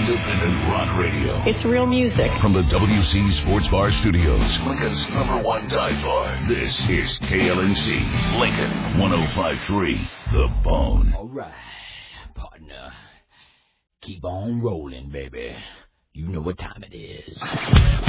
Independent rock radio. It's real music. From the WC Sports Bar Studios, Lincoln's #1 dive bar. This is KLNC, Lincoln 105.3, The Bone. All right, partner. Keep on rolling, baby. You know what time it is.